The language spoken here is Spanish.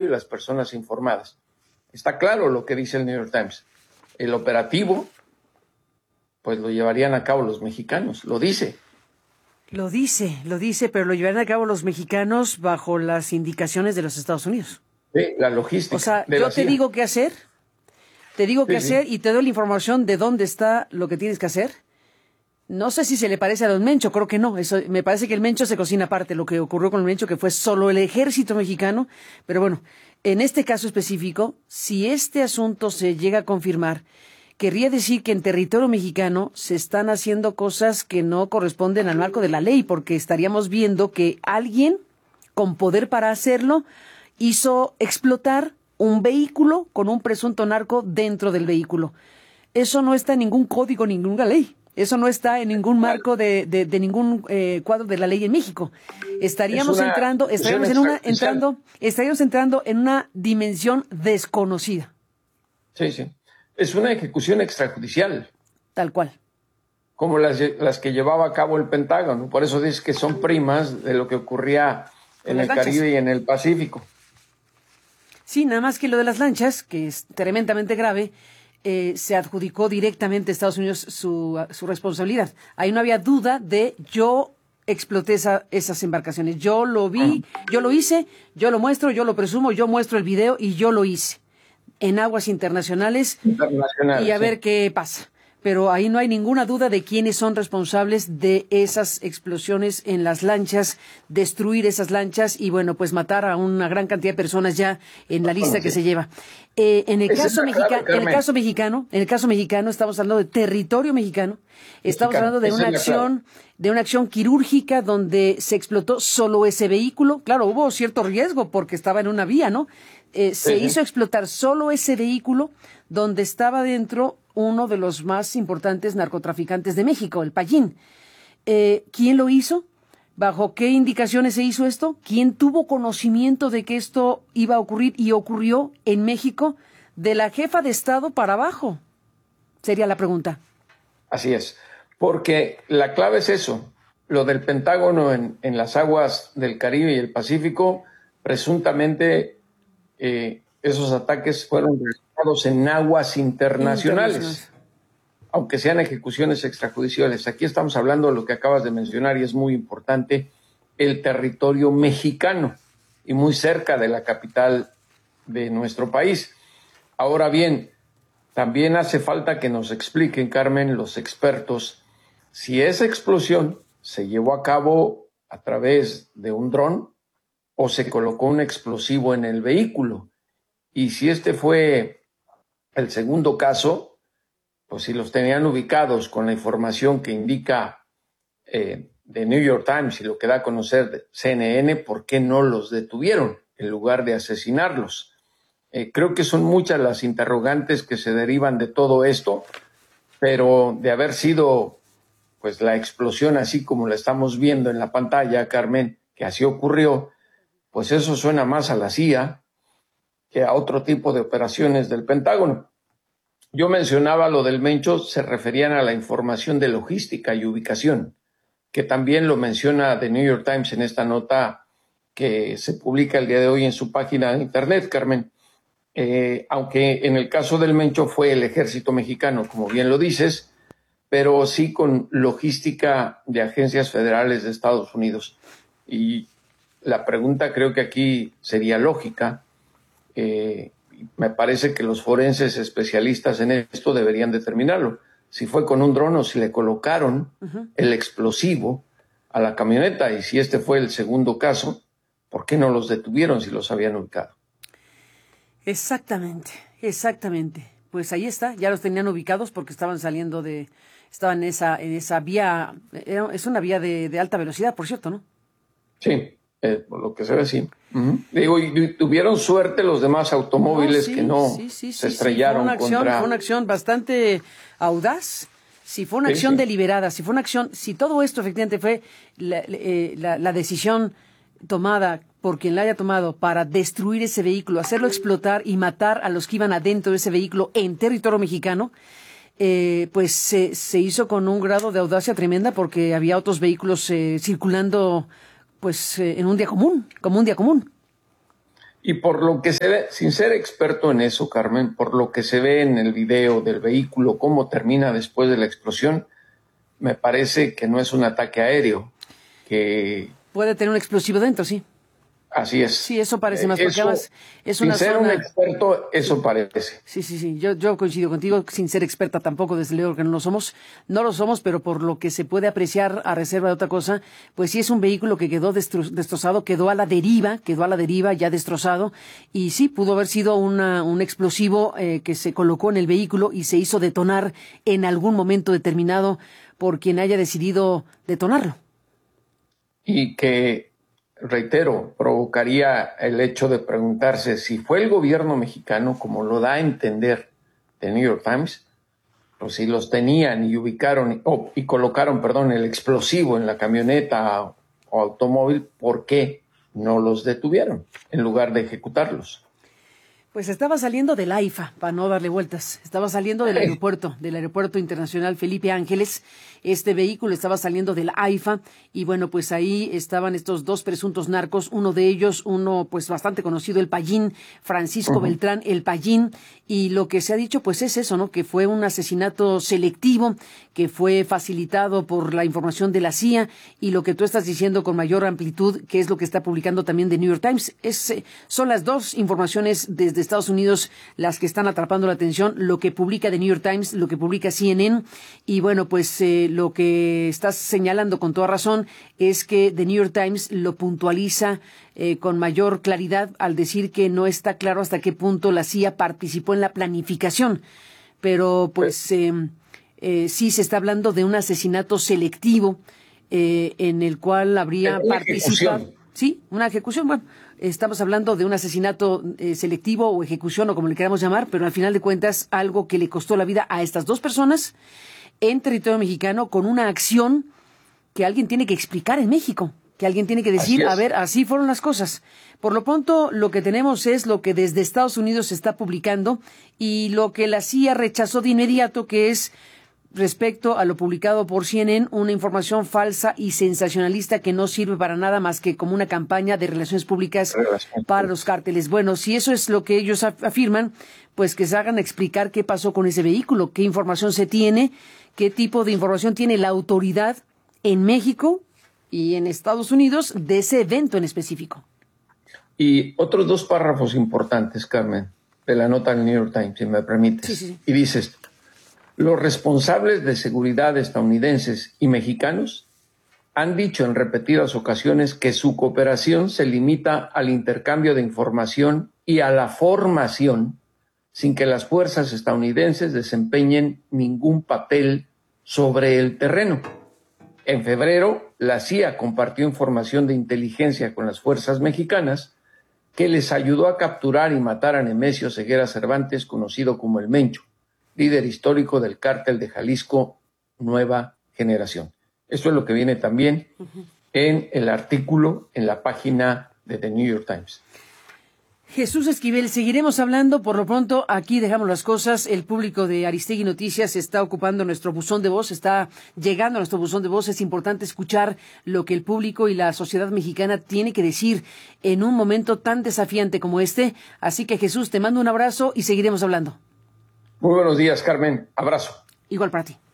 y las personas informadas. Está claro lo que dice el New York Times. El operativo, pues lo llevarían a cabo los mexicanos, lo dice. Lo dice, pero lo llevarían a cabo los mexicanos bajo las indicaciones de los Estados Unidos. Sí, la logística. O sea, yo te digo qué hacer, y te doy la información de dónde está lo que tienes que hacer. No sé si se le parece a Don Mencho, creo que no. Eso, me parece que el Mencho se cocina aparte, lo que ocurrió con el Mencho, que fue solo el ejército mexicano. Pero bueno, en este caso específico, si este asunto se llega a confirmar, querría decir que en territorio mexicano se están haciendo cosas que no corresponden al marco de la ley, porque estaríamos viendo que alguien con poder para hacerlo hizo explotar un vehículo con un presunto narco dentro del vehículo. Eso no está en ningún código, ninguna ley. Eso no está en ningún marco de ningún cuadro de la ley en México. Estaríamos entrando en una dimensión desconocida. Sí, sí. Es una ejecución extrajudicial. Tal cual. Como las que llevaba a cabo el Pentágono. Por eso dices que son primas de lo que ocurría en el Caribe y en el Pacífico. Sí, nada más que lo de las lanchas, que es tremendamente grave, se adjudicó directamente a Estados Unidos su responsabilidad. Ahí no había duda de yo exploté esas embarcaciones. Yo lo vi, yo lo hice, yo lo muestro, yo lo presumo, yo muestro el video y yo lo hice en aguas internacionales y a ver qué pasa. Pero ahí no hay ninguna duda de quiénes son responsables de esas explosiones en las lanchas, destruir esas lanchas y, bueno, pues matar a una gran cantidad de personas ya en la lista que se lleva. En el caso mexicano, estamos hablando de territorio mexicano, estamos hablando de una acción quirúrgica donde se explotó solo ese vehículo. Claro, hubo cierto riesgo porque estaba en una vía, ¿no? Se hizo explotar solo ese vehículo donde estaba dentro uno de los más importantes narcotraficantes de México, el Pallín. ¿Quién lo hizo? ¿Bajo qué indicaciones se hizo esto? ¿Quién tuvo conocimiento de que esto iba a ocurrir y ocurrió en México? De la jefa de Estado para abajo, sería la pregunta. Así es, porque la clave es eso. Lo del Pentágono en las aguas del Caribe y el Pacífico, presuntamente esos ataques fueron realizados en aguas internacionales, aunque sean ejecuciones extrajudiciales. Aquí estamos hablando de lo que acabas de mencionar y es muy importante, el territorio mexicano y muy cerca de la capital de nuestro país. Ahora bien, también hace falta que nos expliquen, Carmen, los expertos, si esa explosión se llevó a cabo a través de un dron o se colocó un explosivo en el vehículo. Y si este fue el segundo caso, pues si los tenían ubicados con la información que indica de New York Times y lo que da a conocer de CNN, ¿por qué no los detuvieron en lugar de asesinarlos? Creo que son muchas las interrogantes que se derivan de todo esto, pero de haber sido pues la explosión así como la estamos viendo en la pantalla, Carmen, que así ocurrió, pues eso suena más a la CIA que a otro tipo de operaciones del Pentágono. Yo mencionaba lo del Mencho, se referían a la información de logística y ubicación, que también lo menciona The New York Times en esta nota que se publica el día de hoy en su página de internet, Carmen. Aunque en el caso del Mencho fue el ejército mexicano, como bien lo dices, pero sí con logística de agencias federales de Estados Unidos. Y la pregunta creo que aquí sería lógica. Me parece que los forenses especialistas en esto deberían determinarlo. Si fue con un dron o si le colocaron el explosivo a la camioneta. Y si este fue el segundo caso, ¿por qué no los detuvieron si los habían ubicado? Exactamente. Pues ahí está, ya los tenían ubicados porque estaban en esa vía, es una vía de alta velocidad, por cierto, ¿no? Sí, por lo que se ve, sí. Digo, y tuvieron suerte los demás automóviles se estrellaron Fue una acción bastante audaz. Si fue una acción deliberada, si todo esto efectivamente fue la decisión tomada por quien la haya tomado para destruir ese vehículo, hacerlo explotar y matar a los que iban adentro de ese vehículo en territorio mexicano, pues se hizo con un grado de audacia tremenda porque había otros vehículos circulando pues en un día común, como un día común. Y por lo que se ve, sin ser experto en eso, Carmen, por lo que se ve en el video del vehículo, cómo termina después de la explosión, me parece que no es un ataque aéreo, que... Puede tener un explosivo dentro, sí. Así es. Sí, eso parece más, porque además es una sin ser zona... un experto, eso parece. Sí. Yo coincido contigo, sin ser experta tampoco, desde luego que no lo somos. No lo somos, pero por lo que se puede apreciar a reserva de otra cosa, pues sí es un vehículo que quedó destrozado, quedó a la deriva, ya destrozado. Y sí, pudo haber sido un explosivo que se colocó en el vehículo y se hizo detonar en algún momento determinado por quien haya decidido detonarlo. Y que, reitero, provocaría el hecho de preguntarse si fue el gobierno mexicano, como lo da a entender el New York Times, pues si los tenían y ubicaron y colocaron, el explosivo en la camioneta o automóvil, ¿por qué no los detuvieron en lugar de ejecutarlos? Pues estaba saliendo del AIFA, para no darle vueltas. Estaba saliendo del aeropuerto internacional Felipe Ángeles. Este vehículo estaba saliendo del AIFA y bueno, pues ahí estaban estos dos presuntos narcos, uno de ellos, pues bastante conocido, el Payín, Francisco Beltrán, el Payín, y lo que se ha dicho pues es eso, ¿no? Que fue un asesinato selectivo, que fue facilitado por la información de la CIA, y lo que tú estás diciendo con mayor amplitud, que es lo que está publicando también The New York Times, son las dos informaciones desde Estados Unidos las que están atrapando la atención, lo que publica The New York Times, lo que publica CNN, y bueno, pues lo que estás señalando con toda razón es que The New York Times lo puntualiza con mayor claridad al decir que no está claro hasta qué punto la CIA participó en la planificación, pero pues sí se está hablando de un asesinato selectivo en el cual habría participado. Sí, una ejecución, bueno, estamos hablando de un asesinato selectivo o ejecución o como le queramos llamar, pero al final de cuentas algo que le costó la vida a estas dos personas en territorio mexicano con una acción que alguien tiene que explicar en México, que alguien tiene que decir, a ver, así fueron las cosas. Por lo pronto, lo que tenemos es lo que desde Estados Unidos se está publicando y lo que la CIA rechazó de inmediato, que es respecto a lo publicado por CNN, una información falsa y sensacionalista que no sirve para nada más que como una campaña de relaciones públicas para los cárteles. Bueno, si eso es lo que ellos afirman, pues que se hagan explicar qué pasó con ese vehículo, qué información se tiene, qué tipo de información tiene la autoridad en México y en Estados Unidos de ese evento en específico. Y otros dos párrafos importantes, Carmen, de la nota del New York Times, si me permites. Sí. Y dices: los responsables de seguridad estadounidenses y mexicanos han dicho en repetidas ocasiones que su cooperación se limita al intercambio de información y a la formación, sin que las fuerzas estadounidenses desempeñen ningún papel sobre el terreno. En febrero, la CIA compartió información de inteligencia con las fuerzas mexicanas que les ayudó a capturar y matar a Nemesio Ceguera Cervantes, conocido como el Mencho, líder histórico del cártel de Jalisco Nueva Generación. Esto es lo que viene también en el artículo en la página de The New York Times. Jesús Esquivel, seguiremos hablando. Por lo pronto, aquí dejamos las cosas. El público de Aristegui Noticias está ocupando nuestro buzón de voz, está llegando a nuestro buzón de voz. Es importante escuchar lo que el público y la sociedad mexicana tiene que decir en un momento tan desafiante como este. Así que, Jesús, te mando un abrazo y seguiremos hablando. Muy buenos días, Carmen. Abrazo. Igual para ti.